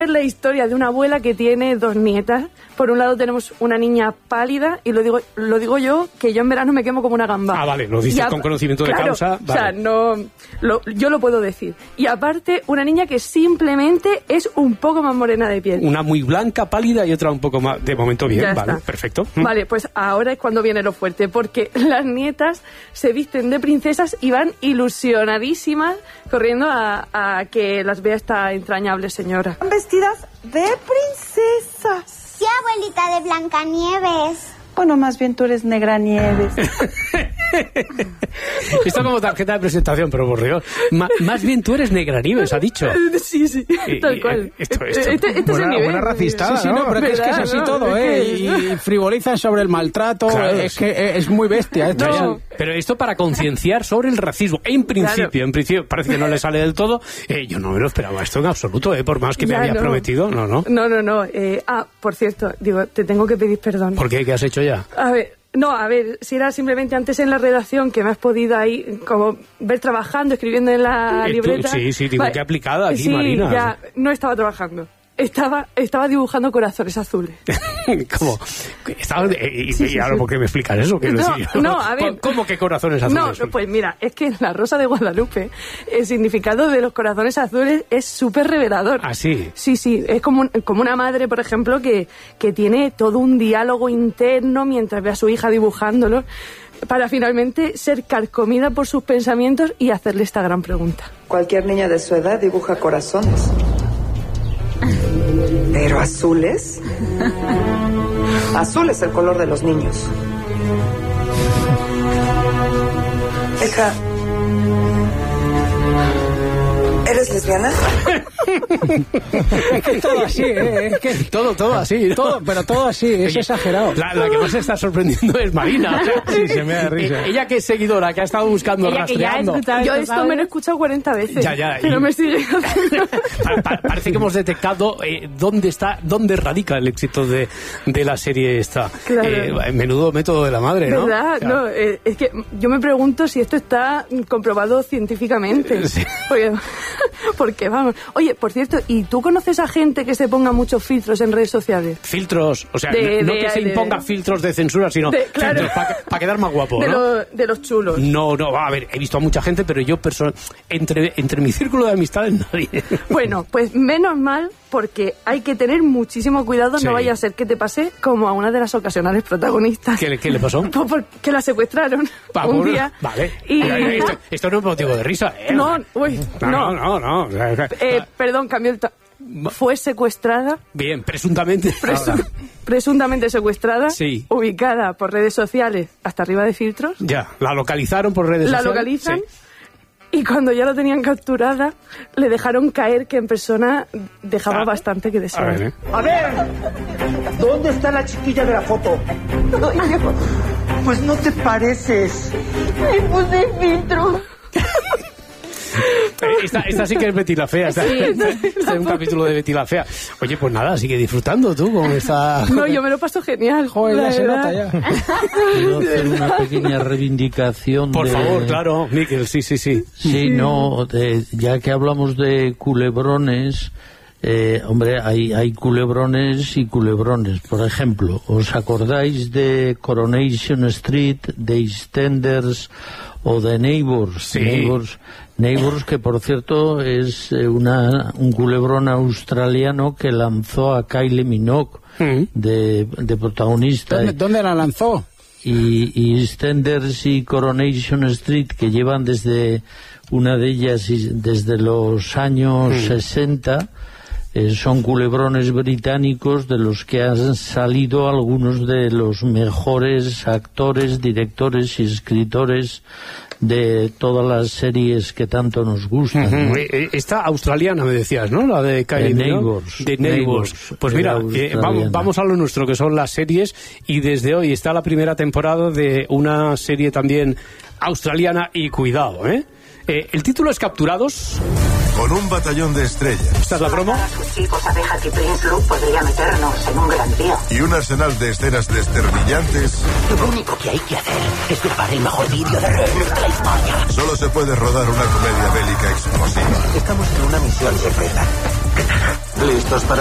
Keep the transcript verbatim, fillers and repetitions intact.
Es la historia de una abuela que tiene dos nietas. Por un lado tenemos una niña pálida, y lo digo lo digo yo, que yo en verano me quemo como una gamba. Ah, vale, lo dices a, con conocimiento de claro, causa. Vale. O sea, no, lo, yo lo puedo decir. Y aparte, una niña que simplemente es un poco más morena de piel. Una muy blanca, pálida, y otra un poco más, de momento bien, Ya vale, está. perfecto. Vale, pues ahora es cuando viene lo fuerte, porque las nietas se visten de princesas y van ilusionadísimas corriendo a, a que las vea esta entrañable señora. Están vestidas de princesas. Sí, abuelita de Blancanieves. Bueno, más bien tú eres Negranieves. Esto como tarjeta de presentación, pero por Dios. Ma, más bien tú eres Negranieves, ha dicho. Sí, sí, tal Y, cual. esto, esto. Este, este buena, es el nivel. buena racistada, Sí, sí, ¿no? no, pero es que, es que es ¿Verdad? así No, todo, es ¿eh? que- Y frivolizan sobre el maltrato, Claro, es sí. que es muy bestia esto. No. ¿eh? Pero esto para concienciar sobre el racismo. En principio, Claro. en principio, parece que no le sale del todo. Eh, yo no me lo esperaba esto en absoluto, ¿eh? Por más que me Ya, había no. prometido. No, no. No, no, no. Eh, ah, por cierto, digo, te tengo que pedir perdón. ¿Por qué? ¿Qué has hecho ya? A ver, no, a ver, si era simplemente antes en la redacción que me has podido ahí como ver trabajando, escribiendo en la Eh, tú- libreta. sí, sí, digo, Vale. qué aplicada aquí, sí, Marina. ya, no estaba trabajando. Estaba, estaba dibujando corazones azules. ¿Cómo? Estaba, eh, y, Sí, y sí, ahora, sí. ¿por qué me explicas eso? Quiero No, decir, no, a ver. ¿Cómo que corazones No, azules? pues mira, es que en la Rosa de Guadalupe el significado de los corazones azules es súper revelador. ¿Ah, sí? Sí, sí, es como, un- como una madre, por ejemplo, que, que tiene todo un diálogo interno mientras ve a su hija dibujándolo, para finalmente ser carcomida por sus pensamientos y hacerle esta gran pregunta. Cualquier niña de su edad dibuja corazones. ¿Pero azules? Azul es el color de los niños. Hija, ¿eres lesbiana? Es que todo así, ¿eh? Es que Todo, todo así, ¿no? todo, pero todo así, es exagerado. La, la que más se está sorprendiendo es Marina. Sí, se me da risa. Eh, Ella que es seguidora, que ha estado buscando, Ella que ya ha rastreando. escuchado Yo estos esto me lo he audios. escuchado cuarenta veces. Ya, ya, Pero y- me sigue haciendo... Pa- pa- parece que hemos detectado eh, dónde está, dónde radica el éxito de, de la serie esta. Claro. Eh, menudo método de la madre, ¿no? ¿Verdad? O sea, No, eh, es que yo me pregunto si esto está comprobado científicamente. Sí. Porque, porque vamos. Oye, por cierto, ¿y tú conoces a gente que se ponga muchos filtros en redes sociales? Filtros, o sea, De- no de- que se de- imponga filtros de censura, sino de- claro. filtros para quedar más guapo, De, ¿no? lo- de los chulos. No, no, a ver, he visto a mucha gente, pero yo personal, entre, entre mi círculo de amistades nadie. Bueno, pues menos mal, porque hay que tener muchísimo cuidado, Sí. no vaya a ser que te pase como a una de las ocasionales protagonistas. ¿Qué, le- qué le pasó? Pues porque la secuestraron Pa, un pobre- día. Vale. Y... Esto, esto no es motivo de risa, ¿eh? No, uy, no, no. no, no. no. Eh, perdón, cambió el... to- Fue secuestrada, Bien, presuntamente. presu- Ahora, presuntamente secuestrada, Sí. ubicada por redes sociales hasta arriba de filtros, ya, la localizaron por redes la sociales. localizan Sí. y cuando ya la tenían capturada le dejaron caer que en persona dejaba Ah, bastante que A desear. ver, ¿eh? A ver, ¿dónde está la chiquilla de la foto? Pues no te pareces. Me puse filtro. Eh, Esta, esta sí que es Betty la Fea. Esta, esta es un capítulo de Betty la Fea. Oye, pues nada, sigue disfrutando tú con esta... No, yo me lo paso genial. Joder, la ya se verdad. nota ya. Quiero hacer una pequeña reivindicación. Por de- favor, claro, Miquel, sí, sí, sí. Sí, no, de- ya que hablamos de culebrones, eh, hombre, hay, hay culebrones y culebrones. Por ejemplo, ¿os acordáis de Coronation Street, de EastEnders o de Neighbours? Sí. Neighbours, Neighbours, que por cierto es eh, una, un culebrón australiano que lanzó a Kylie Minogue Mm. de, de protagonista. ¿Dónde, dónde la lanzó? y, y EastEnders y Coronation Street, que llevan desde una de ellas y desde los años Mm. sesenta, eh, son culebrones británicos de los que han salido algunos de los mejores actores, directores y escritores de todas las series que tanto nos gustan, ¿no? Ujú. Eh, Esta australiana me decías, ¿no? La de Kylie De Minogue. Neighbours. De Neighbours. Neighbours. Pues Era mira, eh, australiana. vamos, vamos a lo nuestro, que son las series, y desde hoy está la primera temporada de una serie también australiana, y cuidado, ¿eh? Eh, el título es Capturados. Con un batallón de estrellas ¿Esta es la promo? A sus chicos, abejas y Prince Luke podría meternos en un gran lío. y un arsenal de escenas desternillantes, Lo único que hay que hacer es grabar el mejor vídeo de nuestra historia. solo se puede rodar una comedia bélica explosiva. Estamos en una misión secreta. ¿Listos para